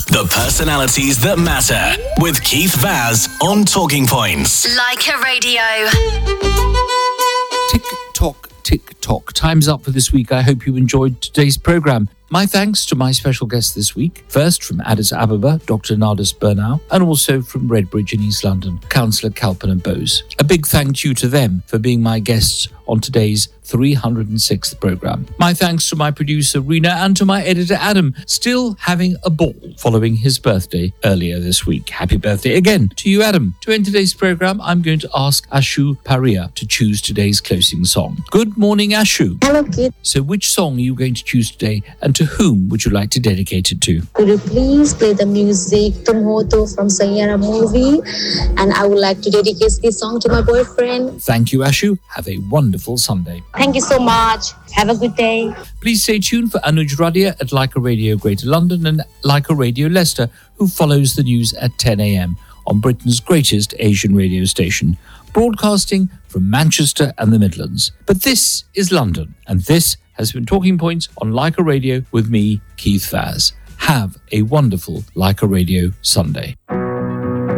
The personalities that matter with Keith Vaz on Talking Points. Leica Radio. Tick tock. Time's up for this week. I hope you enjoyed today's programme. My thanks to my special guests this week. First from Addis Ababa, Dr. Nardis Bernau, and also from Redbridge in East London, Councillor Kalpana Bose. A big thank you to them for being my guests on today's 306th programme. My thanks to my producer Rena and to my editor Adam, still having a ball following his birthday earlier this week. Happy birthday again to you, Adam. To end today's programme, I'm going to ask Ashu Paria to choose today's closing song. Good morning, Ashu. Hello, Kid. So which song are you going to choose today, and to whom would you like to dedicate it to? Could you please play the music Tum Ho To from Sayyara movie? And I would like to dedicate this song to my boyfriend. Thank you, Ashu. Have a wonderful Sunday. Thank you so much. Have a good day. Please stay tuned for Anuj Radia at Leica Radio Greater London and Leica Radio Leicester, who follows the news at 10 a.m. on Britain's greatest Asian radio station, broadcasting from Manchester and the Midlands. But this is London, and this has been Talking Points on Leica Radio with me, Keith Vaz. Have a wonderful Leica Radio Sunday.